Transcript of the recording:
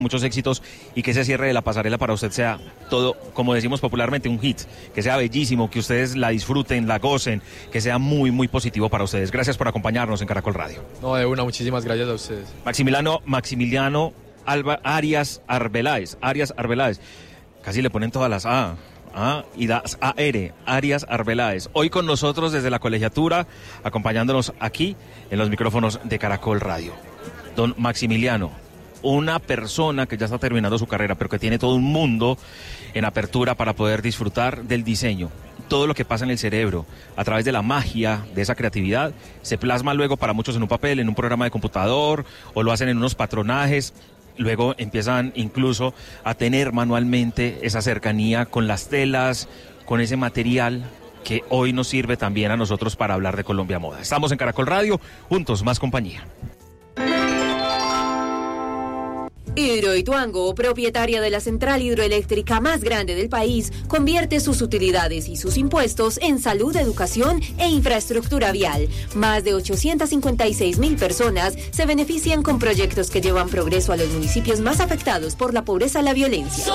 muchos éxitos y que ese cierre de la pasarela para usted sea todo, como decimos popularmente, un hit, que sea bellísimo, que ustedes la disfruten, la gocen, que sea muy, muy positivo para ustedes. Gracias por acompañarnos en Caracol Radio. No, de una, muchísimas gracias a ustedes. Maximiliano Arias Arbeláez, casi le ponen todas las A y das AR, Arias Arbeláez. Hoy con nosotros desde la colegiatura, acompañándonos aquí en los micrófonos de Caracol Radio. Don Maximiliano, una persona que ya está terminando su carrera, pero que tiene todo un mundo en apertura para poder disfrutar del diseño. Todo lo que pasa en el cerebro, a través de la magia, de esa creatividad, se plasma luego para muchos en un papel, en un programa de computador, o lo hacen en unos patronajes. Luego empiezan incluso a tener manualmente esa cercanía con las telas, con ese material que hoy nos sirve también a nosotros para hablar de Colombia Moda. Estamos en Caracol Radio, juntos, más compañía. Hidroituango, propietaria de la central hidroeléctrica más grande del país, convierte sus utilidades y sus impuestos en salud, educación e infraestructura vial. Más de 856,000 personas se benefician con proyectos que llevan progreso a los municipios más afectados por la pobreza y la violencia.